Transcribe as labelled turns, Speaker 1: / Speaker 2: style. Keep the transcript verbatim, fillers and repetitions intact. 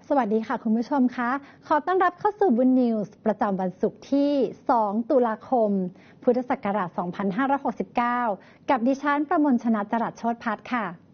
Speaker 1: สวัสดีค่ะคุณผู้ชมคะขอต้อนรับเข้าสู่บุญนิวส์ประจำวันศุกร์ที่สองตุลาคมพุทธศักราชสองพันห้าร้อยหกสิบเก้ากับดิฉันประมลชนะจรัสโชติพัฒน์ค่ะ